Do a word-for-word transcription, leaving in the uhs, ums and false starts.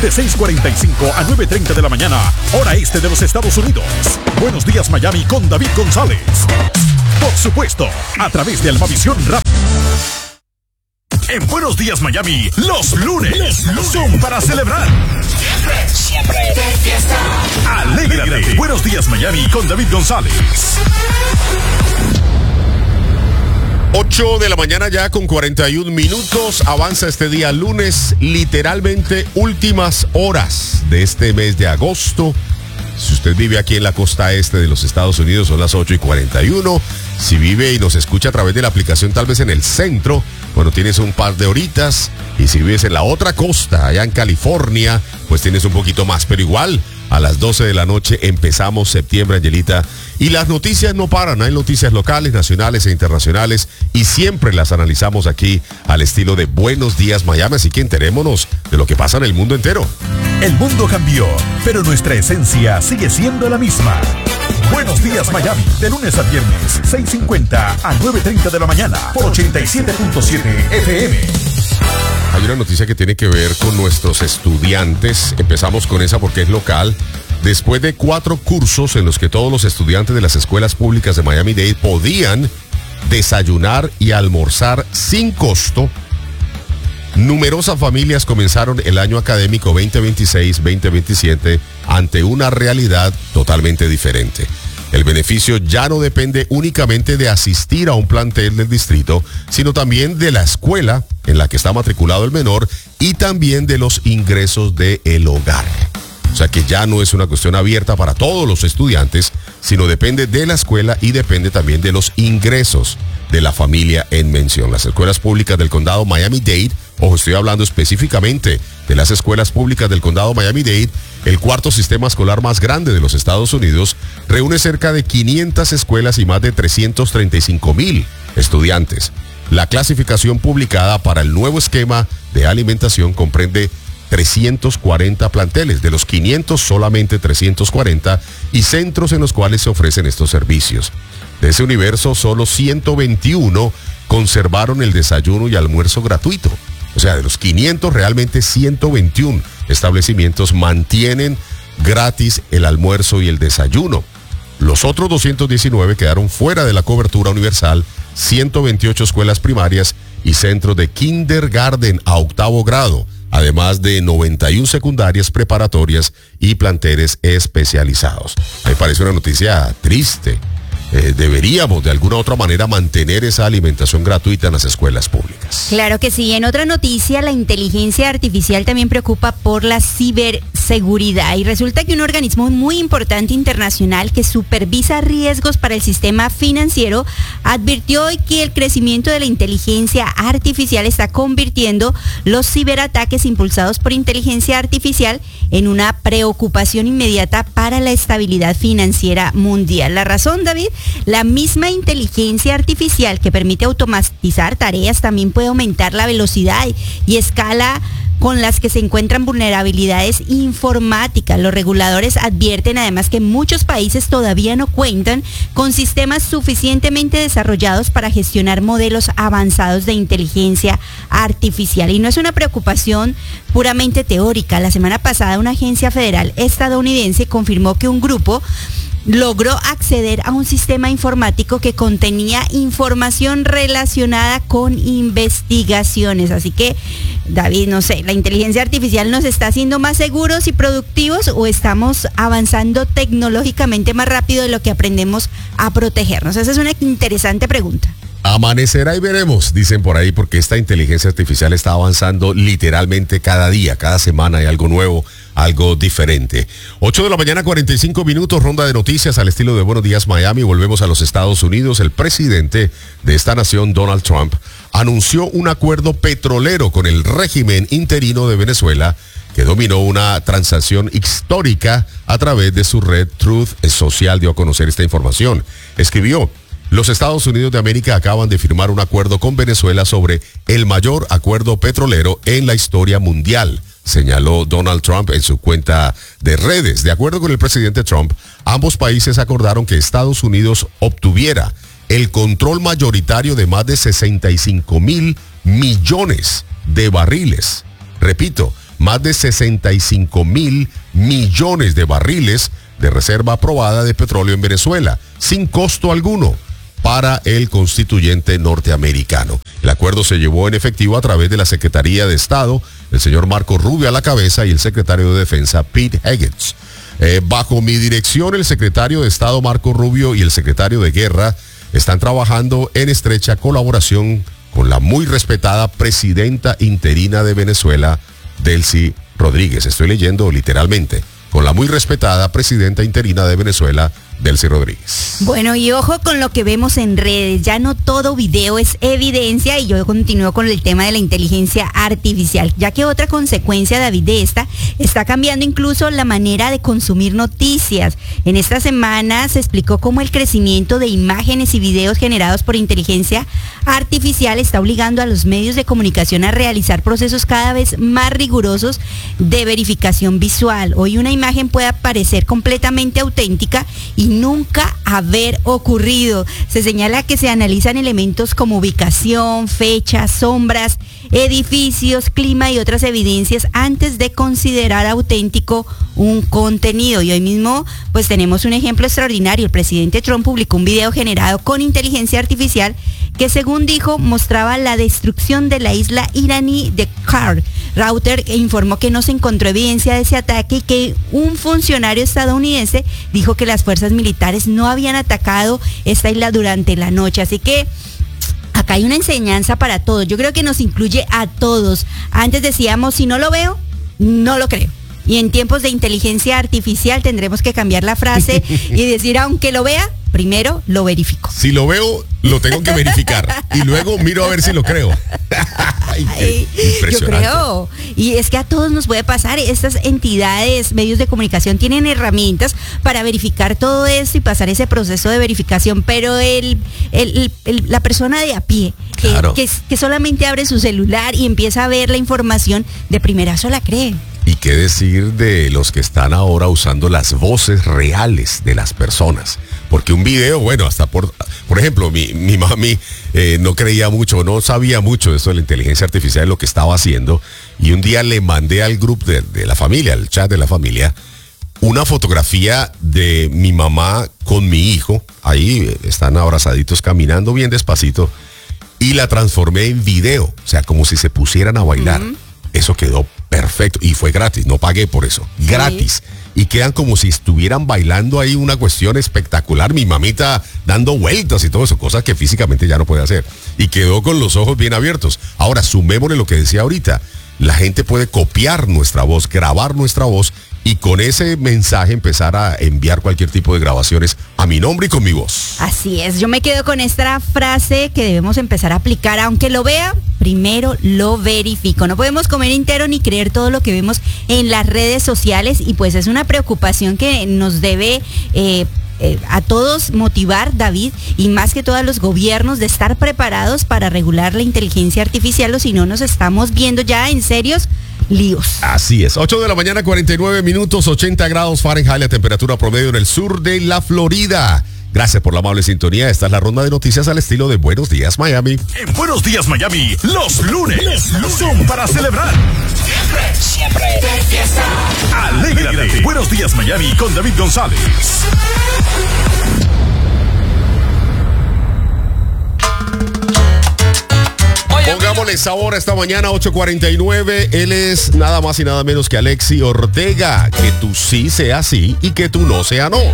de seis cuarenta y cinco a nueve treinta de la mañana, hora este de los Estados Unidos. Buenos Días Miami con David González. Por supuesto, a través de Almavisión Rap. En Buenos Días Miami, los lunes, los lunes son para celebrar. Siempre, siempre de fiesta. Alégrate. Alégrate. Buenos Días Miami con David González. ocho de la mañana ya con cuarenta y un minutos. Avanza este día lunes, literalmente últimas horas de este mes de agosto. Si usted vive aquí en la costa este de los Estados Unidos, son las ocho y cuarenta y uno. Si vive y nos escucha a través de la aplicación, tal vez en el centro, bueno, tienes un par de horitas. Y si vives en la otra costa, allá en California, pues tienes un poquito más. Pero igual, a las doce de la noche empezamos septiembre, Angelita. Y las noticias no paran, hay noticias locales, nacionales e internacionales. Y siempre las analizamos aquí al estilo de Buenos Días Miami. Así que enterémonos de lo que pasa en el mundo entero. El mundo cambió, pero nuestra esencia sigue siendo la misma. Buenos Días Miami, de lunes a viernes, seis cincuenta a nueve treinta de la mañana, por ochenta y siete punto siete F M. Hay una noticia que tiene que ver con nuestros estudiantes. Empezamos con esa porque es local. Después de cuatro cursos en los que todos los estudiantes de las escuelas públicas de Miami-Dade podían desayunar y almorzar sin costo, numerosas familias comenzaron el año académico veinte veintiséis veinte veintisiete ante una realidad totalmente diferente. El beneficio ya no depende únicamente de asistir a un plantel del distrito, sino también de la escuela en la que está matriculado el menor y también de los ingresos del hogar. O sea que ya no es una cuestión abierta para todos los estudiantes, sino depende de la escuela y depende también de los ingresos de la familia en mención. Las escuelas públicas del condado Miami-Dade, ojo, estoy hablando específicamente de las escuelas públicas del condado Miami-Dade, el cuarto sistema escolar más grande de los Estados Unidos, reúne cerca de quinientas escuelas y más de trescientos treinta y cinco mil estudiantes. La clasificación publicada para el nuevo esquema de alimentación comprende trescientos cuarenta planteles, de los quinientos solamente trescientos cuarenta, y centros en los cuales se ofrecen estos servicios. De ese universo, solo ciento veintiuno conservaron el desayuno y almuerzo gratuito. O sea, de los quinientos, realmente ciento veintiún establecimientos mantienen gratis el almuerzo y el desayuno. Los otros doscientos diecinueve quedaron fuera de la cobertura universal, ciento veintiocho escuelas primarias y centros de kindergarten a octavo grado, además de noventa y una secundarias preparatorias y planteles especializados. Me parece una noticia triste. Eh, deberíamos de alguna u otra manera mantener esa alimentación gratuita en las escuelas públicas. Claro que sí. En otra noticia, la inteligencia artificial también preocupa por la ciberseguridad, y resulta que un organismo muy importante internacional que supervisa riesgos para el sistema financiero advirtió hoy que el crecimiento de la inteligencia artificial está convirtiendo los ciberataques impulsados por inteligencia artificial en una preocupación inmediata para la estabilidad financiera mundial. La razón, David: la misma inteligencia artificial que permite automatizar tareas también puede aumentar la velocidad y escala con las que se encuentran vulnerabilidades informáticas. Los reguladores advierten además que muchos países todavía no cuentan con sistemas suficientemente desarrollados para gestionar modelos avanzados de inteligencia artificial. Y no es una preocupación puramente teórica. La semana pasada, una agencia federal estadounidense confirmó que un grupo logró acceder a un sistema informático que contenía información relacionada con investigaciones. Así que, David, no sé, ¿la inteligencia artificial nos está haciendo más seguros y productivos, o estamos avanzando tecnológicamente más rápido de lo que aprendemos a protegernos? Esa es una interesante pregunta. Amanecerá y veremos, dicen por ahí, porque esta inteligencia artificial está avanzando literalmente cada día, cada semana hay algo nuevo, algo diferente. ocho de la mañana, cuarenta y cinco minutos, ronda de noticias al estilo de Buenos Días Miami. Volvemos a los Estados Unidos. El presidente de esta nación, Donald Trump, anunció un acuerdo petrolero con el régimen interino de Venezuela, que dominó una transacción histórica a través de su red Truth Social. Dio a conocer esta información. Escribió: los Estados Unidos de América acaban de firmar un acuerdo con Venezuela sobre el mayor acuerdo petrolero en la historia mundial, señaló Donald Trump en su cuenta de redes. De acuerdo con el presidente Trump, ambos países acordaron que Estados Unidos obtuviera el control mayoritario de más de sesenta y cinco mil millones de barriles. Repito, más de sesenta y cinco mil millones de barriles de reserva aprobada de petróleo en Venezuela, sin costo alguno para el constituyente norteamericano. El acuerdo se llevó en efectivo a través de la Secretaría de Estado, el señor Marco Rubio a la cabeza y el secretario de Defensa Pete Hegseth. Eh, bajo mi dirección, el secretario de Estado Marco Rubio y el secretario de Guerra están trabajando en estrecha colaboración con la muy respetada presidenta interina de Venezuela, Delcy Rodríguez. Estoy leyendo literalmente. Con la muy respetada presidenta interina de Venezuela, Delcy Rodríguez. Bueno, y ojo con lo que vemos en redes, ya no todo video es evidencia, y yo continúo con el tema de la inteligencia artificial, ya que otra consecuencia, David, de esta, está cambiando incluso la manera de consumir noticias. En esta semana se explicó cómo el crecimiento de imágenes y videos generados por inteligencia artificial está obligando a los medios de comunicación a realizar procesos cada vez más rigurosos de verificación visual. Hoy una imagen puede parecer completamente auténtica y nunca haber ocurrido. Se señala que se analizan elementos como ubicación, fecha, sombras, edificios, clima y otras evidencias antes de considerar auténtico un contenido. Y hoy mismo pues tenemos un ejemplo extraordinario. El presidente Trump publicó un video generado con inteligencia artificial que, según dijo, mostraba la destrucción de la isla iraní de Kar. Reuters informó que no se encontró evidencia de ese ataque y que un funcionario estadounidense dijo que las fuerzas militares no habían atacado esta isla durante la noche. Así que acá hay una enseñanza para todos. Yo creo que nos incluye a todos. Antes decíamos, si no lo veo, no lo creo. Y en tiempos de inteligencia artificial tendremos que cambiar la frase y decir, aunque lo vea, primero lo verifico. Si lo veo, lo tengo que verificar. Y luego miro a ver si lo creo. Ay, Ay, yo creo. Y es que a todos nos puede pasar. Estas entidades, medios de comunicación, tienen herramientas para verificar todo esto y pasar ese proceso de verificación. Pero el, el, el, el la persona de a pie, claro, que, que, que solamente abre su celular y empieza a ver la información, de primerazo la cree. ¿Y qué decir de los que están ahora usando las voces reales de las personas? Porque un video, bueno, hasta por... Por ejemplo, mi, mi mami eh, no creía mucho, no sabía mucho de esto de la inteligencia artificial, de lo que estaba haciendo. Y un día le mandé al grupo de, de la familia, al chat de la familia, una fotografía de mi mamá con mi hijo. Ahí están abrazaditos caminando bien despacito. Y la transformé en video, o sea, como si se pusieran a bailar. Uh-huh. Eso quedó perfecto y fue gratis, no pagué por eso, gratis. Sí. Y quedan como si estuvieran bailando ahí, una cuestión espectacular. Mi mamita dando vueltas y todo eso, cosas que físicamente ya no puede hacer. Y quedó con los ojos bien abiertos. Ahora, sumémosle lo que decía ahorita. La gente puede copiar nuestra voz, grabar nuestra voz y con ese mensaje empezar a enviar cualquier tipo de grabaciones a mi nombre y con mi voz. Así es, yo me quedo con esta frase que debemos empezar a aplicar. Aunque lo vea, primero lo verifico. No podemos comer entero ni creer todo lo que vemos en las redes sociales, y pues es una preocupación que nos debe eh, eh, a todos motivar, David, y más que todo a los gobiernos, de estar preparados para regular la inteligencia artificial, o si no nos estamos viendo ya en serios líos. Así es, ocho de la mañana, cuarenta y nueve minutos, ochenta grados Fahrenheit, la temperatura promedio en el sur de la Florida. Gracias por la amable sintonía. Esta es la ronda de noticias al estilo de Buenos Días Miami. En Buenos Días Miami, los lunes, los lunes son para celebrar. Siempre, siempre de fiesta. Alégrate. Buenos Días Miami con David González. Pongámosle sabor a esta mañana, ocho cuarenta y nueve. Él es nada más y nada menos que Alexi Ortega. Que tú sí sea sí y que tú no sea no.